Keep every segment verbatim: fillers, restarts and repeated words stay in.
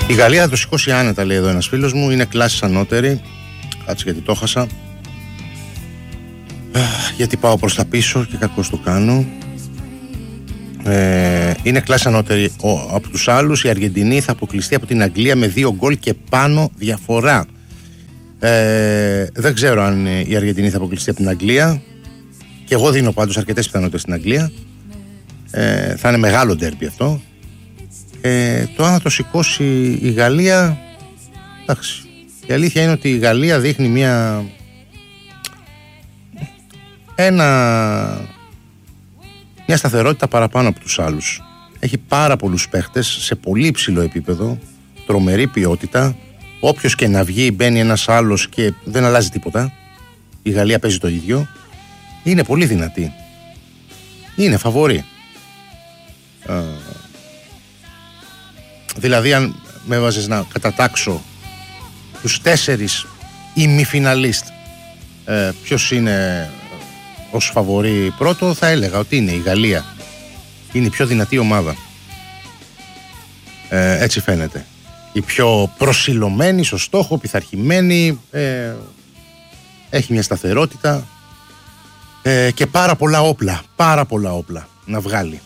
Η Γαλλία θα το σηκώσει άνετα, λέει εδώ ένας φίλος μου. Είναι κλάσεις ανώτερη. Κάτσε γιατί το χάσα. Γιατί πάω προς τα πίσω και κακώς το κάνω. Ε, είναι κλάση ανώτερη ο, από τους άλλους. Η Αργεντινή θα αποκλειστεί από την Αγγλία με δύο γκολ και πάνω διαφορά. Ε, δεν ξέρω αν η Αργεντινή θα αποκλειστεί από την Αγγλία. Και εγώ δίνω πάντως αρκετές πιθανότητες στην Αγγλία. Ε, θα είναι μεγάλο ντέρμπι αυτό. Ε, το αν θα το σηκώσει η Γαλλία, εντάξει. Η αλήθεια είναι ότι η Γαλλία δείχνει μια ένα μια σταθερότητα παραπάνω από τους άλλους. Έχει πάρα πολλούς παίχτες σε πολύ υψηλό επίπεδο, τρομερή ποιότητα. Όποιος και να βγει, μπαίνει ένας άλλος και δεν αλλάζει τίποτα. Η Γαλλία παίζει το ίδιο. Είναι πολύ δυνατή. Είναι φαβορί. Ε, δηλαδή, αν με έβαζες να κατατάξω τους τέσσερις ημιφιναλίστ, ε, ποιος είναι ως φαβορί πρώτο, θα έλεγα ότι είναι η Γαλλία. Είναι η πιο δυνατή ομάδα. Ε, έτσι φαίνεται. Η πιο προσιλωμένη στο στόχο, πειθαρχημένη, ε, έχει μια σταθερότητα ε, και πάρα πολλά όπλα, πάρα πολλά όπλα να βγάλει.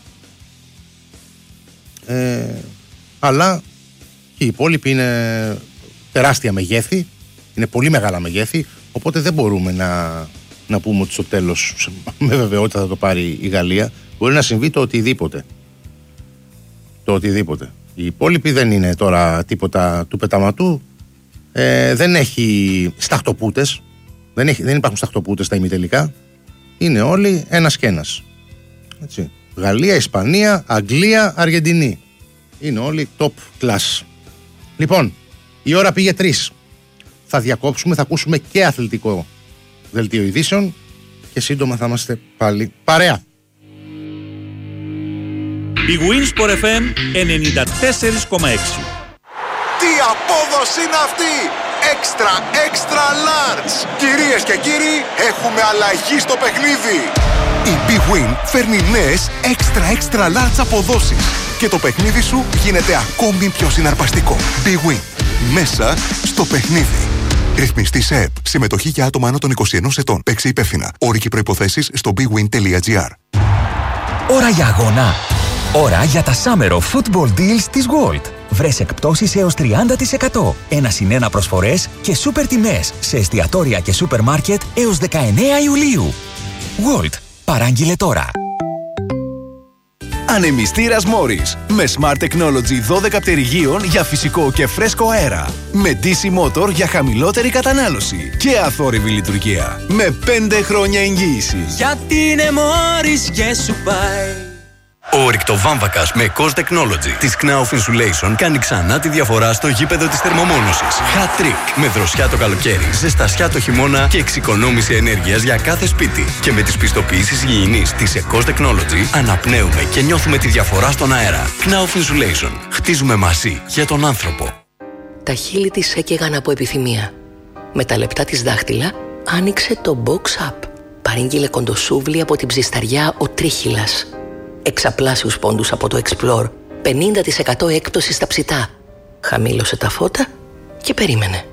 Ε, αλλά και οι υπόλοιποι είναι τεράστια μεγέθη, είναι πολύ μεγάλα μεγέθη, οπότε δεν μπορούμε να, να πούμε ότι στο τέλος με βεβαιότητα θα το πάρει η Γαλλία. Μπορεί να συμβεί το οτιδήποτε. Το οτιδήποτε. Οι υπόλοιποι δεν είναι τώρα τίποτα του πεταματού. Ε, δεν έχει σταχτοπούτες. Δεν, έχει, δεν υπάρχουν σταχτοπούτες στα ημιτελικά. Είναι όλοι ένας και ένας. Έτσι. Γαλλία, Ισπανία, Αγγλία, Αργεντινή. Είναι όλοι top class. Λοιπόν, η ώρα πήγε τρεις. Θα διακόψουμε, θα ακούσουμε και αθλητικό δελτίο ειδήσεων και σύντομα θα είμαστε πάλι παρέα. Η Winsport εφ εμ ενενήντα τέσσερα κόμμα έξι. Τι απόδοση είναι αυτή! Extra, extra large! Κυρίες και κύριοι, έχουμε αλλαγή στο παιχνίδι! Η Big Win φέρνει νέες extra, extra large αποδόσεις και το παιχνίδι σου γίνεται ακόμη πιο συναρπαστικό. Big Win. Μέσα στο παιχνίδι. Ρυθμιστή σε ΕΠ. Συμμετοχή για άτομα άνω των είκοσι ενός ετών. Παίξε υπεύθυνα. Όροι και προϋποθέσεις στο big win τελεία gr. Ώρα για αγώνα. Ώρα για τα Summer of Football Deals της Gold. Βρες εκπτώσεις έως τριάντα τοις εκατό. Ένα συν ένα προσφορές και σούπερ τιμές σε εστιατόρια και σούπερ μάρκετ έως δεκαεννέα Ιουλίου. Gold. Παράγγειλε τώρα. Ανεμιστήρας Morris με Smart Technology δώδεκα πτερυγίων για φυσικό και φρέσκο αέρα. Με ντι σι Motor για χαμηλότερη κατανάλωση και αθόρυβη λειτουργία. Με πέντε χρόνια εγγύηση. Γιατί είναι Morris και σου πάει. Ο ρηκτοβάμβακας με Cos Technology της Knauf Insulation κάνει ξανά τη διαφορά στο γήπεδο της θερμομόνωσης. Hat trick με δροσιά το καλοκαίρι, ζεστασιά το χειμώνα και εξοικονόμηση ενέργειας για κάθε σπίτι. Και με τις πιστοποιήσεις υγιεινής της Cos Technology αναπνέουμε και νιώθουμε τη διαφορά στον αέρα. Knauf Insulation. Χτίζουμε μαζί για τον άνθρωπο. Τα χείλη της έκαιγαν από επιθυμία. Με τα λεπτά της δάχτυλα άνοιξε το Box Up. Παρήγγειλε κοντοσούβλι από την ψισταριά ο Τρίχυλας. Εξαπλάσιους πόντους από το Explore, πενήντα τοις εκατό έκπτωση στα ψητά. Χαμήλωσε τα φώτα και περίμενε.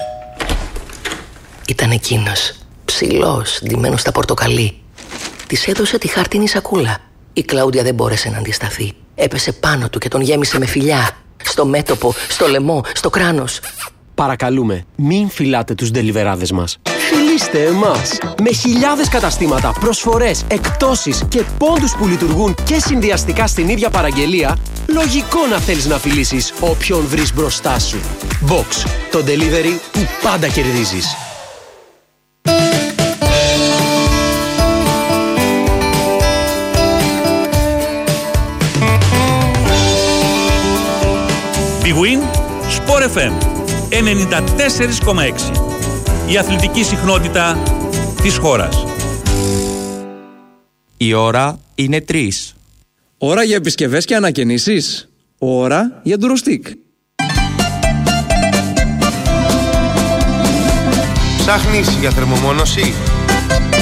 Ήταν εκείνος, ψηλός, ντυμένος στα πορτοκαλί. Της έδωσε τη χάρτινη σακούλα. Η Κλάουντια δεν μπόρεσε να αντισταθεί. Έπεσε πάνω του και τον γέμισε με φιλιά. Στο μέτωπο, στο λαιμό, στο κράνος. Παρακαλούμε, μην φυλάτε τους ντελιβεράδες μας. Φιλήστε εμάς! Με χιλιάδες καταστήματα, προσφορές, εκπτώσεις και πόντους που λειτουργούν και συνδυαστικά στην ίδια παραγγελία, λογικό να θέλεις να φιλήσεις όποιον βρεις μπροστά σου. Box. Το delivery που πάντα κερδίζεις. Big Win Sport εφ εμ ενενήντα τέσσερα κόμμα έξι. Η αθλητική συχνότητα της χώρας. Η ώρα είναι τρεις. Ώρα για επισκευές και ανακαινήσεις. Ώρα για ντουροστίκ. Ψάχνεις για θερμομόνωση?